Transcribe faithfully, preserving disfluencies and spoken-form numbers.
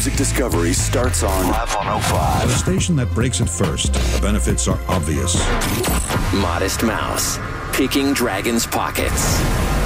music discovery starts on Live one oh five. The station that breaks it first. The benefits are obvious. Modest Mouse, picking dragons' pockets.